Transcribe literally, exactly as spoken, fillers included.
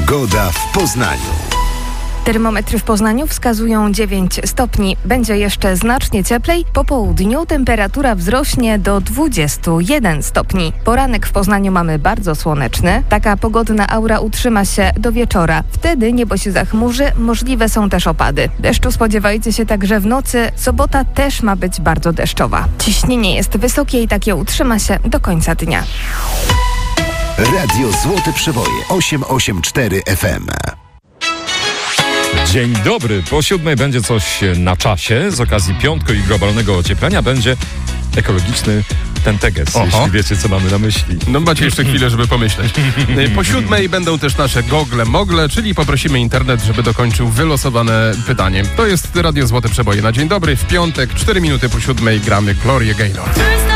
Pogoda w Poznaniu. Termometry w Poznaniu wskazują dziewięć stopni. Będzie jeszcze znacznie cieplej. Po południu temperatura wzrośnie do dwudziestu jeden stopni. Poranek w Poznaniu mamy bardzo słoneczny. Taka pogodna aura utrzyma się do wieczora. Wtedy niebo się zachmurzy, możliwe są też opady. Deszczu spodziewajcie się także w nocy. Sobota też ma być bardzo deszczowa. Ciśnienie jest wysokie i takie utrzyma się do końca dnia. Radio Złote Przeboje osiem osiem cztery F M. Dzień dobry. Po siódmej będzie coś na czasie. Z okazji piątku i globalnego ocieplenia będzie ekologiczny tenteges, Oho. jeśli wiecie, co mamy na myśli. No macie jeszcze chwilę, żeby pomyśleć. Po siódmej będą też nasze gogle mogle, czyli poprosimy internet, żeby dokończył wylosowane pytanie. To jest Radio Złote Przeboje na dzień dobry. W piątek, cztery minuty po siódmej gramy Glorię Gaynor.